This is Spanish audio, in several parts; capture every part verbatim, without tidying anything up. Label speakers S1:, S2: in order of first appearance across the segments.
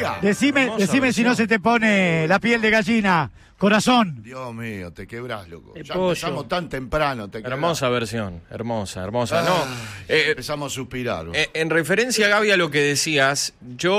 S1: Mira,
S2: decime, decime si no se te pone la piel de gallina, corazón.
S1: Dios mío, te quebrás, loco.
S3: El
S1: Ya
S3: pollo.
S1: empezamos tan temprano. Te
S3: Hermosa versión, hermosa, hermosa.
S1: Ay,
S3: no, eh,
S1: empezamos a suspirar.
S3: eh, en referencia, Gaby, a lo que decías,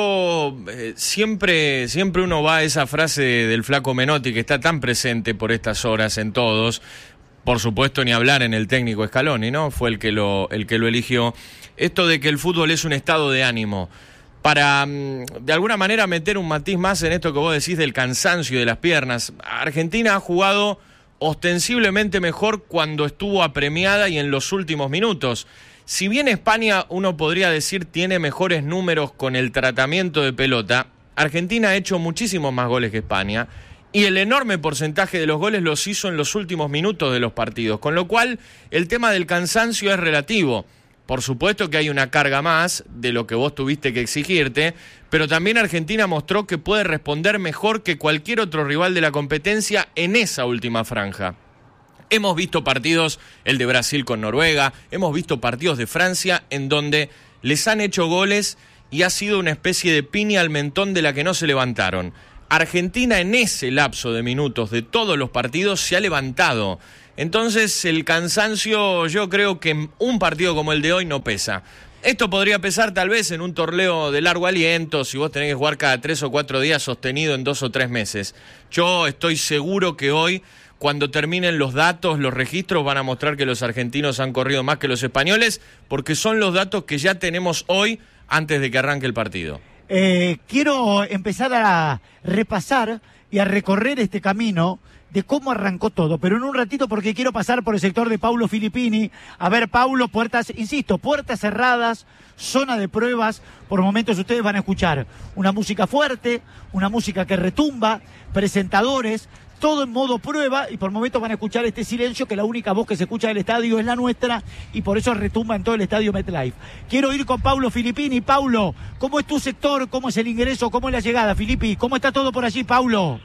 S3: yo eh, siempre, siempre uno va a esa frase del flaco Menotti que está tan presente por estas horas en todos. Por supuesto, ni hablar en el técnico Scaloni, ¿no? Fue el que lo, el que lo eligió. Esto de que el fútbol es un estado de ánimo. Para, de alguna manera, meter un matiz más en esto que vos decís del cansancio y de las piernas. Argentina ha jugado ostensiblemente mejor cuando estuvo apremiada y en los últimos minutos. Si bien España, uno podría decir, tiene mejores números con el tratamiento de pelota, Argentina ha hecho muchísimos más goles que España. Y el enorme porcentaje de los goles los hizo en los últimos minutos de los partidos, con lo cual el tema del cansancio es relativo. Por supuesto que hay una carga más de lo que vos tuviste que exigirte, pero también Argentina mostró que puede responder mejor que cualquier otro rival de la competencia en esa última franja. Hemos visto partidos, el de Brasil con Noruega, hemos visto partidos de Francia en donde les han hecho goles y ha sido una especie de piña al mentón de la que no se levantaron. Argentina en ese lapso de minutos de todos los partidos se ha levantado. Entonces el cansancio, yo creo que en un partido como el de hoy no pesa. Esto podría pesar tal vez en un torneo de largo aliento, si vos tenés que jugar cada tres o cuatro días sostenido en dos o tres meses. Yo estoy seguro que hoy, cuando terminen los datos, los registros van a mostrar que los argentinos han corrido más que los españoles, porque son los datos que ya tenemos hoy antes de que arranque el partido.
S2: Eh, quiero empezar a repasar y a recorrer este camino de cómo arrancó todo, pero en un ratito porque quiero pasar por el sector de Paulo Filippini. A ver, Paulo, puertas, insisto, puertas cerradas, zona de pruebas. Por momentos ustedes van a escuchar una música fuerte, una música que retumba, presentadores, todo en modo prueba, y por momentos van a escuchar este silencio, que la única voz que se escucha del estadio es la nuestra, y por eso retumba en todo el estadio MetLife. Quiero ir con Paulo Filippini. Paulo, ¿cómo es tu sector? ¿Cómo es el ingreso? ¿Cómo es la llegada, Filippi? ¿Cómo está todo por allí, Paulo?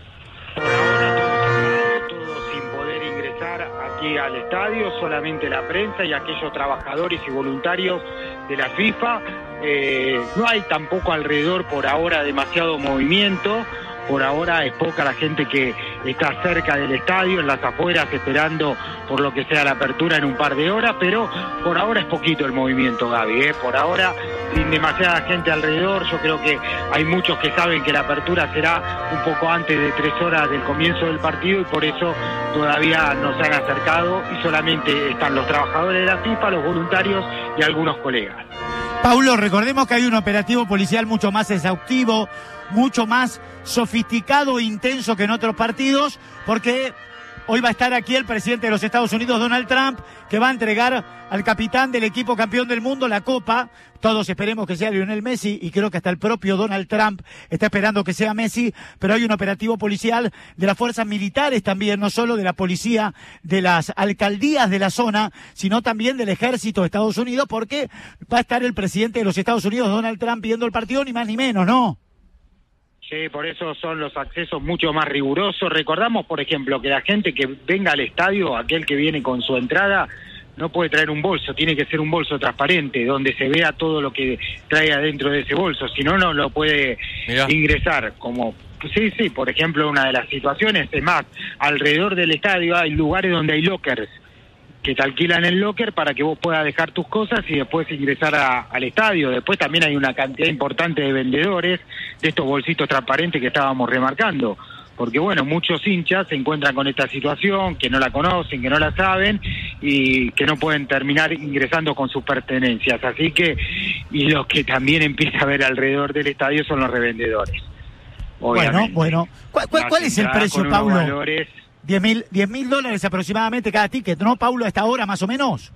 S4: Por ahora todo cerrado, todo sin poder ingresar aquí al estadio, solamente la prensa y aquellos trabajadores y voluntarios de la FIFA. Eh, no hay tampoco alrededor por ahora demasiado movimiento. Por ahora es poca la gente que está cerca del estadio, en las afueras, esperando por lo que sea la apertura en un par de horas, pero por ahora es poquito el movimiento, Gaby, ¿eh? Por ahora, sin demasiada gente alrededor. Yo creo que hay muchos que saben que la apertura será un poco antes de tres horas del comienzo del partido y por eso todavía no se han acercado y solamente están los trabajadores de la FIFA, los voluntarios y algunos colegas.
S2: Paulo, recordemos que hay un operativo policial mucho más exhaustivo, mucho más sofisticado e intenso que en otros partidos, porque hoy va a estar aquí el presidente de los Estados Unidos, Donald Trump, que va a entregar al capitán del equipo campeón del mundo la copa. Todos esperemos que sea Lionel Messi, y creo que hasta el propio Donald Trump está esperando que sea Messi, pero hay un operativo policial de las fuerzas militares también, no solo de la policía de las alcaldías de la zona, sino también del ejército de Estados Unidos, porque va a estar el presidente de los Estados Unidos, Donald Trump, viendo el partido, ni más ni menos, ¿no?
S4: Sí, por eso son los accesos mucho más rigurosos. Recordamos, por ejemplo, que la gente que venga al estadio, aquel que viene con su entrada, no puede traer un bolso, tiene que ser un bolso transparente, donde se vea todo lo que trae adentro de ese bolso, si no, no lo puede Mirá. ingresar. Como sí, sí, por ejemplo, una de las situaciones, es más, alrededor del estadio hay lugares donde hay lockers, que te alquilan el locker para que vos puedas dejar tus cosas y después ingresar a, al estadio. Después también hay una cantidad importante de vendedores de estos bolsitos transparentes que estábamos remarcando, porque bueno, muchos hinchas se encuentran con esta situación, que no la conocen, que no la saben y que no pueden terminar ingresando con sus pertenencias. Así que, y los que también empieza a ver alrededor del estadio son los revendedores. Obviamente.
S2: Bueno, bueno. ¿Cuál, cuál, cuál es el precio, Paulo?
S4: Valores,
S2: diez mil dólares aproximadamente cada ticket, ¿no, Paulo, a esta hora más o menos?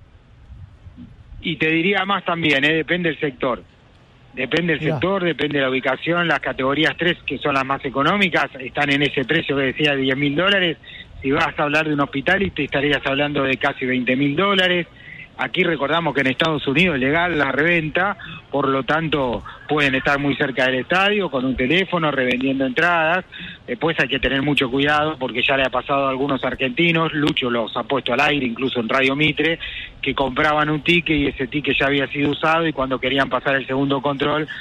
S4: Y te diría más también, ¿eh? Depende del sector. Depende del sector, depende de la ubicación. Las categorías tres, que son las más económicas, están en ese precio que decía de diez mil dólares. Si vas a hablar de un hospital, y te estarías hablando de casi veinte mil dólares. Aquí recordamos que en Estados Unidos es legal la reventa, por lo tanto pueden estar muy cerca del estadio con un teléfono revendiendo entradas. Después hay que tener mucho cuidado porque ya le ha pasado a algunos argentinos, Lucho los ha puesto al aire incluso en Radio Mitre, que compraban un ticket y ese ticket ya había sido usado y cuando querían pasar el segundo control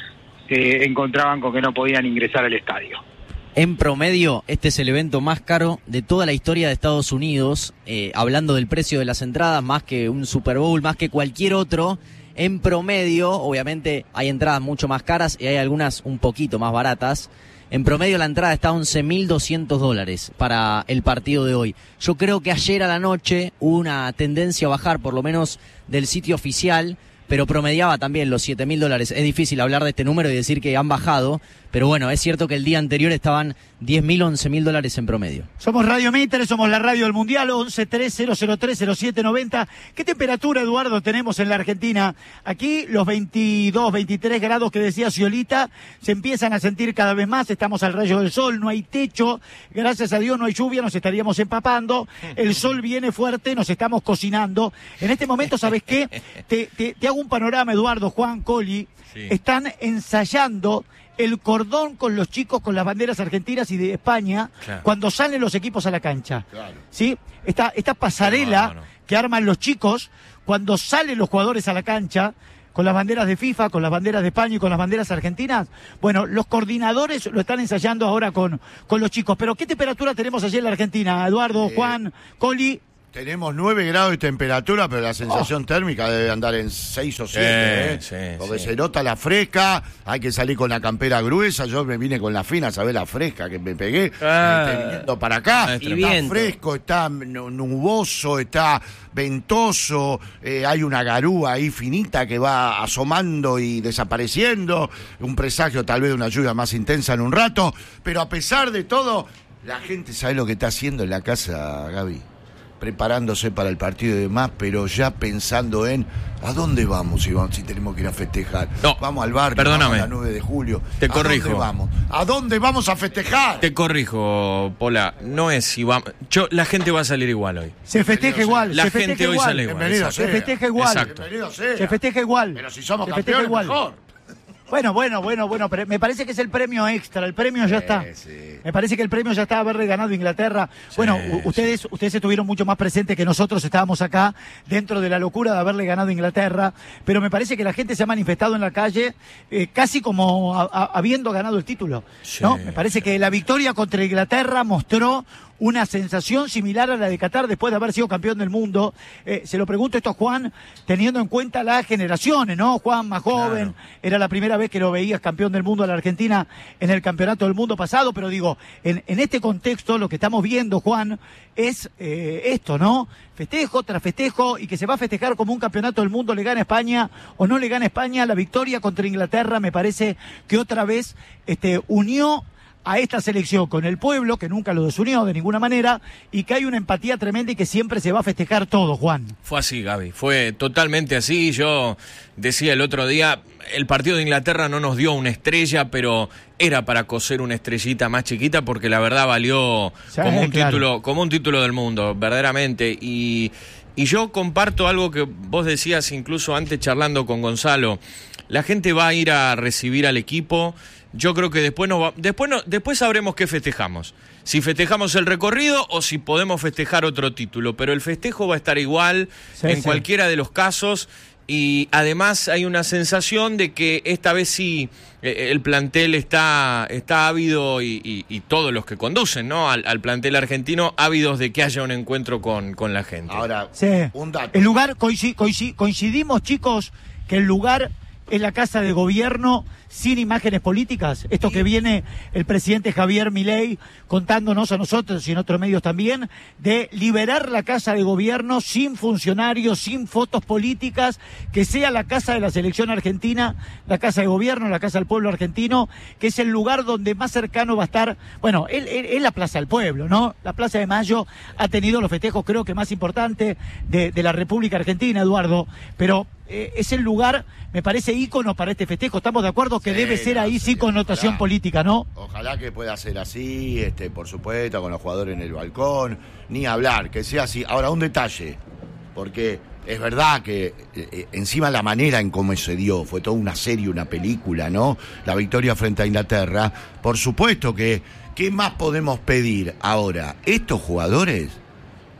S4: eh, encontraban con que no podían ingresar al estadio.
S5: En promedio, este es el evento más caro de toda la historia de Estados Unidos, eh, hablando del precio de las entradas, más que un Super Bowl, más que cualquier otro. En promedio, obviamente, hay entradas mucho más caras y hay algunas un poquito más baratas. En promedio, la entrada está a once mil doscientos dólares para el partido de hoy. Yo creo que ayer a la noche hubo una tendencia a bajar, por lo menos del sitio oficial, pero promediaba también los siete mil dólares. Es difícil hablar de este número y decir que han bajado, pero bueno, es cierto que el día anterior estaban diez mil, once mil dólares en promedio.
S2: Somos Radio Mitre, somos la radio del Mundial, once tres cero cero tres cero siete noventa. ¿Qué temperatura, Eduardo, tenemos en la Argentina? Aquí los veintidós, veintitrés grados que decía Sciolita se empiezan a sentir cada vez más, estamos al rayo del sol, no hay techo, gracias a Dios no hay lluvia, nos estaríamos empapando, el sol viene fuerte, nos estamos cocinando. En este momento, ¿sabes qué? Te, te, te hago un panorama, Eduardo, Juan, Coli, sí. Están ensayando el cordón con los chicos con las banderas argentinas y de España, claro, cuando salen los equipos a la cancha. Claro. ¿Sí? Esta, esta pasarela no, no, no. que arman los chicos cuando salen los jugadores a la cancha con las banderas de FIFA, con las banderas de España y con las banderas argentinas. Bueno, los coordinadores lo están ensayando ahora con, con los chicos. Pero ¿qué temperatura tenemos allí en la Argentina? Eduardo, eh... Juan, Coli.
S1: Tenemos nueve grados de temperatura, pero la sensación oh. térmica debe andar en seis o siete, eh, ¿eh? Sí, porque sí. se nota la fresca, hay que salir con la campera gruesa, yo me vine con la fina, ¿sabés la fresca que me pegué? Ah, eh, viniendo para acá, está viento. Fresco, está nuboso, está ventoso, eh, hay una garúa ahí finita que va asomando y desapareciendo, un presagio tal vez de una lluvia más intensa en un rato, pero a pesar de todo, la gente sabe lo que está haciendo en la casa, Gaby. Preparándose para el partido y demás, pero ya pensando en ¿a dónde vamos si, vamos, si tenemos que ir a festejar? No, vamos al barrio, perdóname. Vamos a la nueve de julio.
S3: Te ¿A corrijo.
S1: ¿Dónde vamos? ¿A dónde vamos a festejar?
S3: Te corrijo, Pola, no es si vamos... Yo, la gente va a salir igual hoy.
S2: Se festeja igual.
S3: La
S2: se
S3: gente
S2: festeja
S3: hoy
S2: igual.
S3: sale igual.
S2: Bienvenido se festeja igual.
S3: Exacto.
S2: Se festeja igual.
S1: Pero si somos
S2: se
S1: campeones,
S2: igual.
S1: mejor.
S2: Bueno, bueno, bueno, bueno, pero me parece que es el premio extra, el premio ya está. Sí, sí. Me parece que el premio ya está haberle ganado a Inglaterra. Sí, bueno, sí. ustedes ustedes estuvieron mucho más presentes que nosotros, estábamos acá dentro de la locura de haberle ganado a Inglaterra, pero me parece que la gente se ha manifestado en la calle eh, casi como a, a, habiendo ganado el título, sí, ¿no? Me parece sí. que la victoria contra Inglaterra mostró una sensación similar a la de Qatar después de haber sido campeón del mundo. Eh, se lo pregunto esto a Juan, teniendo en cuenta las generaciones, ¿no? Juan, más joven, claro. Era la primera vez que lo veías campeón del mundo a la Argentina en el campeonato del mundo pasado, pero digo, en, en este contexto lo que estamos viendo, Juan, es eh, esto, ¿no? Festejo tras festejo, y que se va a festejar como un campeonato del mundo, le gana España o no le gana España. La victoria contra Inglaterra me parece que otra vez este, unió a esta selección con el pueblo, que nunca lo desunió de ninguna manera, y que hay una empatía tremenda y que siempre se va a festejar todo, Juan.
S3: Fue así, Gaby, fue totalmente así. Yo decía el otro día, el partido de Inglaterra no nos dio una estrella, pero era para coser una estrellita más chiquita, porque la verdad valió sí, como un claro. título, como un título del mundo, verdaderamente. Y, y yo comparto algo que vos decías incluso antes charlando con Gonzalo. La gente va a ir a recibir al equipo. Yo creo que después nos va, después no, después sabremos qué festejamos. Si festejamos el recorrido o si podemos festejar otro título, pero el festejo va a estar igual sí, en sí. cualquiera de los casos, y además hay una sensación de que esta vez sí eh, el plantel está está ávido y, y, y todos los que conducen, ¿no? al, al plantel argentino, ávidos de que haya un encuentro con, con la gente.
S1: Ahora,
S2: sí.
S1: un dato.
S2: El lugar, coincid, coincid, coincidimos, chicos, que el lugar es la Casa de Gobierno sin imágenes políticas. Esto que viene el presidente Javier Milei contándonos a nosotros y en otros medios también, de liberar la Casa de Gobierno sin funcionarios, sin fotos políticas, que sea la Casa de la Selección Argentina, la Casa de Gobierno, la Casa del Pueblo Argentino, que es el lugar donde más cercano va a estar, bueno, es, es la Plaza del Pueblo, ¿no? La Plaza de Mayo ha tenido los festejos creo que más importantes de, de la República Argentina, Eduardo, pero eh, es el lugar, me parece, ícono para este festejo. ¿Estamos de acuerdo que sí, debe ser no, ahí sí, sin connotación ojalá, política, ¿no?
S1: Ojalá que pueda ser así, este, por supuesto, con los jugadores en el balcón, ni hablar, que sea así. Ahora, un detalle, porque es verdad que eh, encima la manera en cómo se dio, fue toda una serie, una película, ¿no? La victoria frente a Inglaterra, por supuesto que, ¿qué más podemos pedir ahora? Estos jugadores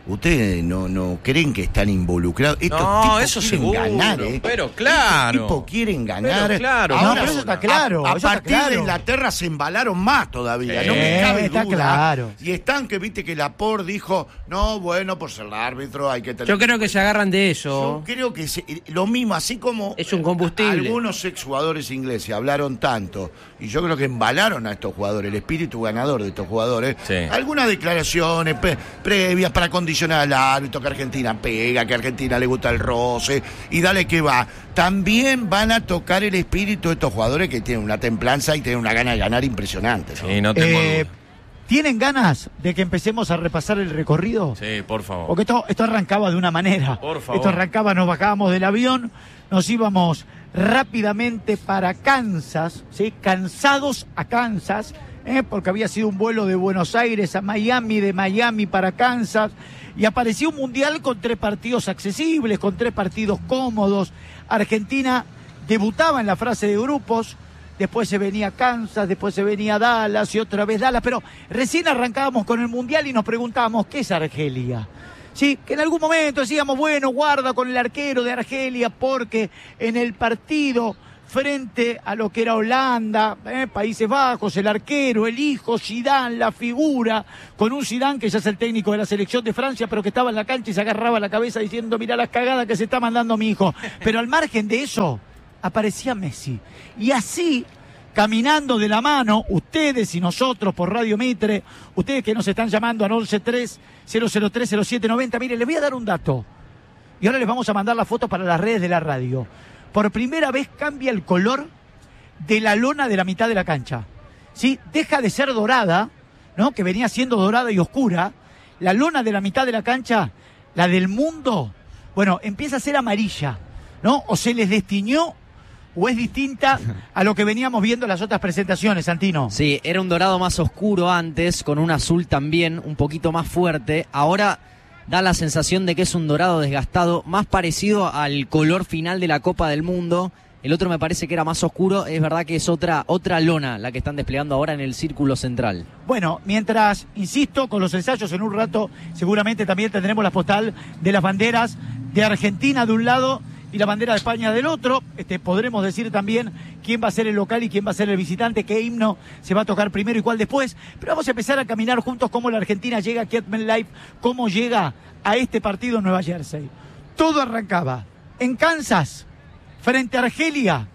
S1: ustedes no, no creen que están involucrados. Estos
S3: no,
S1: tipos
S3: eso
S1: quieren
S3: seguro,
S1: ganar, ¿eh?
S3: Pero claro.
S1: Estos tipos quieren ganar.
S3: Pero claro.
S1: Ahora,
S2: no, pero eso está claro.
S1: A, a
S2: eso
S1: partir
S2: está claro.
S1: de Inglaterra se embalaron más todavía,
S3: Sí,
S1: no me cabe
S2: está
S1: duda.
S2: claro.
S1: Y están que viste que Laporte dijo, no, bueno, por ser el árbitro hay que tener...
S6: Yo creo que se agarran de
S1: Yo
S6: eso.
S1: creo que se- lo mismo, así como
S6: Es un combustible.
S1: algunos exjugadores ingleses hablaron tanto, y yo creo que embalaron a estos jugadores, el espíritu ganador de estos jugadores,
S3: Sí.
S1: algunas declaraciones pre- previas para condicionar al árbitro, que Argentina pega, que a Argentina le gusta el roce, y dale que va. También van a tocar el espíritu de estos jugadores que tienen una templanza y tienen una gana de ganar impresionante, ¿no?
S3: Sí, no tengo
S2: Eh,
S3: duda.
S2: ¿Tienen ganas de que empecemos a repasar el recorrido?
S3: Sí, por favor.
S2: Porque esto, esto arrancaba de una manera.
S3: Por favor.
S2: Esto arrancaba, nos bajábamos del avión, nos íbamos rápidamente para Kansas, ¿sí? Cansados a Kansas, ¿eh? Porque había sido un vuelo de Buenos Aires a Miami, de Miami para Kansas, y apareció un mundial con tres partidos accesibles, con tres partidos cómodos. Argentina debutaba en la fase de grupos, después se venía Kansas, después se venía Dallas y otra vez Dallas, pero recién arrancábamos con el Mundial y nos preguntábamos, ¿qué es Argelia? Sí, que en algún momento decíamos, bueno, guarda con el arquero de Argelia porque en el partido frente a lo que era Holanda, eh, Países Bajos, el arquero, el hijo, Zidane, la figura, con un Zidane que ya es el técnico de la selección de Francia, pero que estaba en la cancha y se agarraba la cabeza diciendo, mirá las cagadas que se está mandando mi hijo. Pero al margen de eso, aparecía Messi. Y así, caminando de la mano, ustedes y nosotros por Radio Mitre, ustedes que nos están llamando al once tres cero cero tres cero siete noventa, miren, les voy a dar un dato. Y ahora les vamos a mandar la foto para las redes de la radio. Por primera vez cambia el color de la lona de la mitad de la cancha. ¿Sí? Deja de ser dorada, ¿no? Que venía siendo dorada y oscura. La lona de la mitad de la cancha, la del mundo, bueno, empieza a ser amarilla, ¿no? O se les destiñó o es distinta a lo que veníamos viendo en las otras presentaciones, Santino.
S5: Sí, era un dorado más oscuro antes, con un azul también un poquito más fuerte. Ahora da la sensación de que es un dorado desgastado, más parecido al color final de la Copa del Mundo. El otro me parece que era más oscuro. Es verdad que es otra, otra lona la que están desplegando ahora en el círculo central.
S2: Bueno, mientras, insisto, con los ensayos en un rato, seguramente también tendremos la postal de las banderas de Argentina de un lado y la bandera de España del otro. Este, podremos decir también quién va a ser el local y quién va a ser el visitante, qué himno se va a tocar primero y cuál después. Pero vamos a empezar a caminar juntos cómo la Argentina llega aquí a MetLife, cómo llega a este partido en Nueva Jersey. Todo arrancaba en Kansas, frente a Argelia,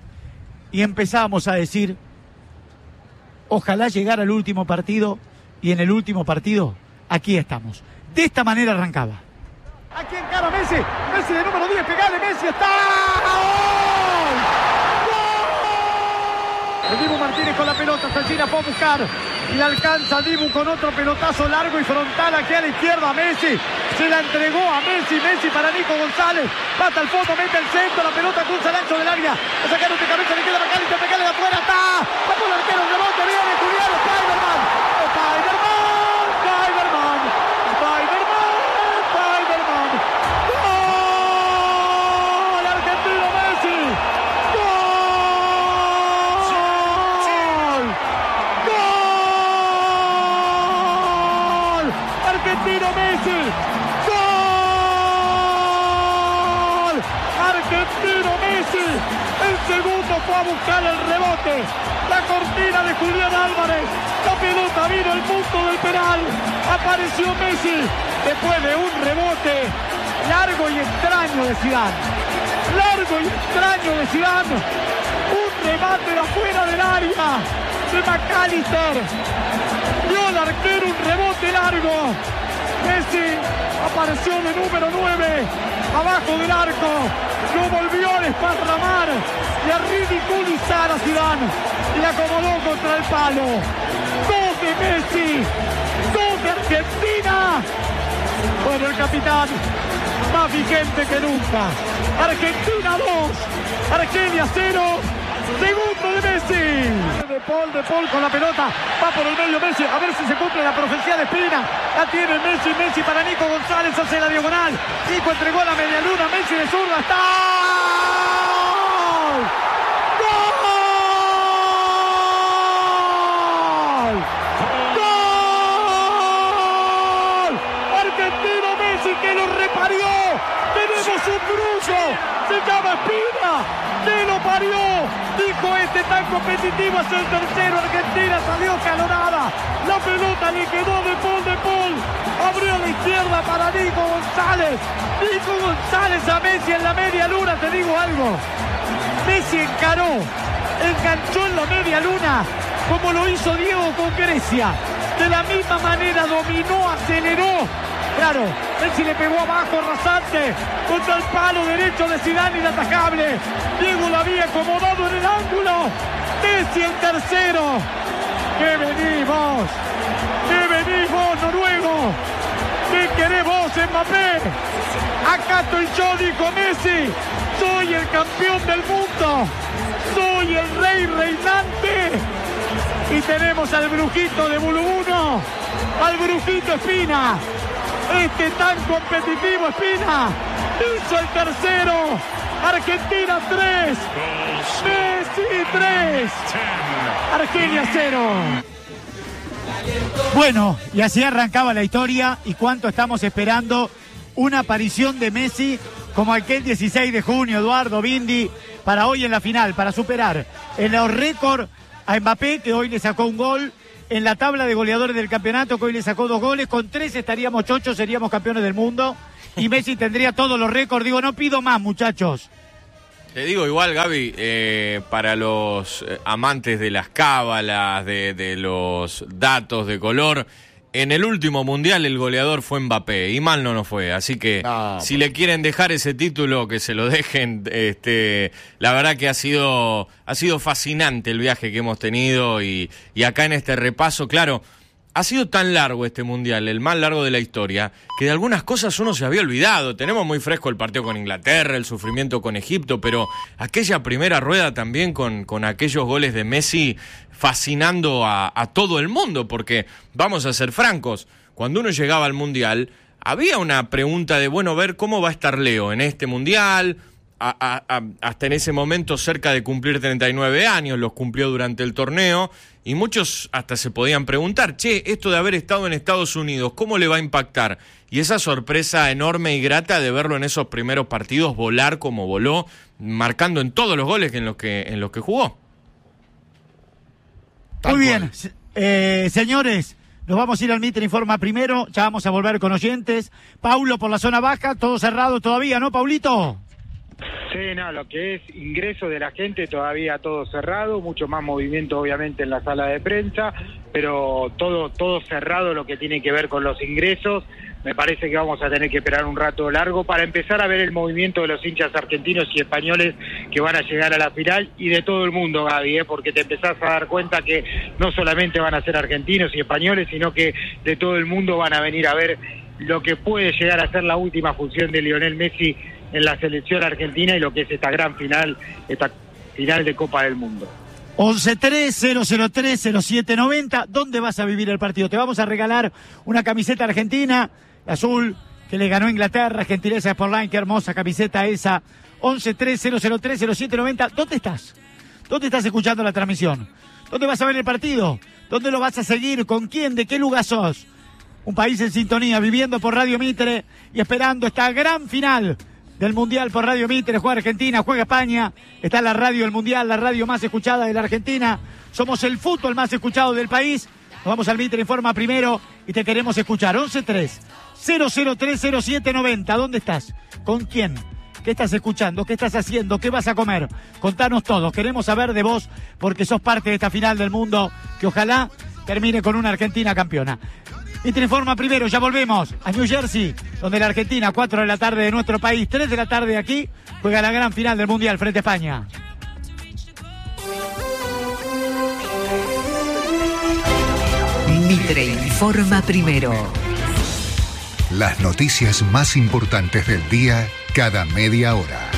S2: y empezábamos a decir, ojalá llegara al último partido, y en el último partido, aquí estamos. De esta manera arrancaba. Aquí encara Messi, Messi de número diez, pegale, Messi, está. ¡Gol! ¡Gol! El Dibu Martínez con la pelota, Santina fue a buscar y la alcanza Dibu con otro pelotazo largo y frontal aquí a la izquierda. Messi se la entregó a Messi, Messi para Nico González, pata al fondo, mete el centro, la pelota cruza el ancho del área, a sacar de cabeza, le queda Macalister, pegale de afuera, está. Vamos el arquero, el rebote, viene Julián Spiderman, Spiderman, Spiderman, Spiderman. ¡Gol! ¡Argentino Messi! ¡Gol! ¡Gol! ¡Argentino Messi! ¡Gol! ¡Argentino Messi! El segundo fue a buscar el rebote. La cortina de Julián Álvarez. La pelota vino al punto del penal. Apareció Messi después de un rebote largo y extraño de Zidane. Largo y extraño de Zidane. Un remate de afuera del área de Macalister. Dio al arquero un rebote largo. Messi apareció de número nueve abajo del arco. Lo volvió a desparramar y a ridiculizar a Zidane. Y acomodó contra el palo. Dos de Messi. Dos de Argentina. Bueno, el capitán más vigente que nunca. Argentina dos, Argelia cero. Segundo de Messi. De Paul, de Paul con la pelota. Va por el medio Messi. A ver si se cumple la profecía de Espina. La tiene Messi. Messi para Nico González. Hace la diagonal. Nico entregó la media luna. Messi de zurda. ¡Está! ¡Gol! ¡Gol! ¡Argentino Messi! Este tan competitivo es el tercero. Argentina salió calorada. La pelota le quedó de Paul, de Paul. Abrió a la izquierda para Nico González. Nico González a Messi en la media luna. Te digo algo. Messi encaró, enganchó en la media luna, como lo hizo Diego con Grecia. De la misma manera dominó, aceleró. Claro, Messi le pegó abajo rasante contra el palo derecho de Zidane, inatajable. Diego lo había acomodado en el ángulo. Messi el tercero. ¡Que venís vos! ¡Que venís vos, noruego! ¿Qué querés vos, Mbappé? Acá estoy yo, dijo Messi. Soy el campeón del mundo. Soy el rey reinante. Y tenemos al brujito de Bulubuno, al brujito Espina. Este tan competitivo Espina hizo el tercero. Argentina tres, Messi tres, Argelia cero. Bueno, y así arrancaba la historia. ¿Y cuánto estamos esperando una aparición de Messi como aquel dieciséis de junio, Eduardo Bindi, para hoy en la final, para superar en los récords a Mbappé, que hoy le sacó un gol, en la tabla de goleadores del campeonato, que hoy le sacó dos goles, con tres estaríamos chochos, seríamos campeones del mundo, y Messi tendría todos los récords. Digo, no pido más, muchachos.
S3: Te digo igual, Gaby, eh, para los eh, amantes de las cábalas, de, de los datos de color, en el último mundial el goleador fue Mbappé, y mal no nos fue, así que no, si le quieren dejar ese título, que se lo dejen. Este, la verdad que ha sido, ha sido fascinante el viaje que hemos tenido, y, y acá en este repaso, claro, ha sido tan largo este mundial, el más largo de la historia, que de algunas cosas uno se había olvidado. Tenemos muy fresco el partido con Inglaterra, el sufrimiento con Egipto, pero aquella primera rueda también con, con aquellos goles de Messi fascinando a, a todo el mundo, porque vamos a ser francos, cuando uno llegaba al mundial había una pregunta de, bueno, ver cómo va a estar Leo en este mundial. A, a, a, hasta en ese momento cerca de cumplir treinta y nueve años, los cumplió durante el torneo, y muchos hasta se podían preguntar, che, esto de haber estado en Estados Unidos, ¿cómo le va a impactar? Y esa sorpresa enorme y grata de verlo en esos primeros partidos volar como voló, marcando en todos los goles en los que, en los que jugó.
S2: Muy bien, eh, señores, nos vamos a ir al Mitre Informa primero, ya vamos a volver con oyentes. Paulo por la zona baja, todo cerrado todavía, ¿no, Paulito?
S4: Sí, no, lo que es ingreso de la gente todavía todo cerrado, mucho más movimiento obviamente en la sala de prensa, pero todo todo cerrado lo que tiene que ver con los ingresos. Me parece que vamos a tener que esperar un rato largo para empezar a ver el movimiento de los hinchas argentinos y españoles que van a llegar a la final, y de todo el mundo, Gaby, ¿eh? Porque te empezás a dar cuenta que no solamente van a ser argentinos y españoles, sino que de todo el mundo van a venir a ver lo que puede llegar a ser la última función de Lionel Messi en la selección argentina y lo que es esta gran final, esta final de Copa del Mundo.
S2: once tres cero cero tres cero siete noventa. ¿Dónde vas a vivir el partido? Te vamos a regalar una camiseta argentina, azul, que le ganó Inglaterra, gentileza Sportline. Qué hermosa camiseta esa. once tres cero cero tres cero siete noventa. ¿Dónde estás? ¿Dónde estás escuchando la transmisión? ¿Dónde vas a ver el partido? ¿Dónde lo vas a seguir? ¿Con quién? ¿De qué lugar sos? Un país en sintonía, viviendo por Radio Mitre y esperando esta gran final del Mundial por Radio Mitre. Juega Argentina, juega España, está la radio del Mundial, la radio más escuchada de la Argentina. Somos el fútbol más escuchado del país. Nos vamos al Mitre Informa primero y te queremos escuchar. once tres cero cero tres cero siete noventa. ¿Dónde estás? ¿Con quién? ¿Qué estás escuchando? ¿Qué estás haciendo? ¿Qué vas a comer? Contanos todo. Queremos saber de vos porque sos parte de esta final del mundo que ojalá termine con una Argentina campeona. Mitre Informa primero, ya volvemos a New Jersey, donde la Argentina, cuatro de la tarde de nuestro país, tres de la tarde aquí, juega la gran final del Mundial frente a España.
S6: Mitre Informa primero.
S7: Las noticias más importantes del día cada media hora.